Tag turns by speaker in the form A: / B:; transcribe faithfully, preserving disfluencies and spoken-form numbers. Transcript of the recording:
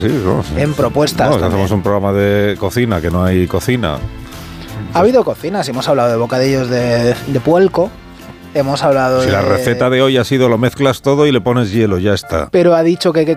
A: Sí, no,
B: en propuestas.
A: No, hacemos un programa de cocina, que no hay cocina.
B: Ha habido cocinas, hemos hablado de bocadillos de, de puelco, hemos hablado
A: si
B: de...
A: Si la receta de hoy ha sido lo mezclas todo y le pones hielo, ya está.
B: Pero ha dicho que hay que